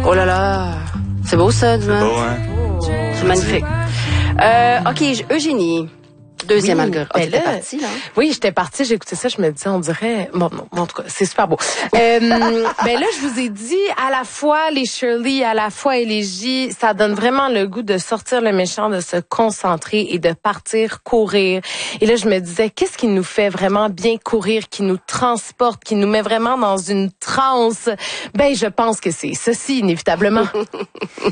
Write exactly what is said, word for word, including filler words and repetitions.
Oh là là, c'est beau ça, C'est beau, hein? C'est magnifique. Euh, OK, Eugénie. Deuxième oui, algorithme. Ben oh, t'étais là, partie, là? Oui, j'étais partie, j'ai écouté ça, je me disais, on dirait... Bon, non, en tout cas, c'est super beau. Euh, ben là, je vous ai dit, à la fois les Shirley, à la fois Élégie, ça donne vraiment le goût de sortir le méchant, de se concentrer et de partir courir. Et là, je me disais, qu'est-ce qui nous fait vraiment bien courir, qui nous transporte, qui nous met vraiment dans une transe? Ben, je pense que c'est ceci, inévitablement.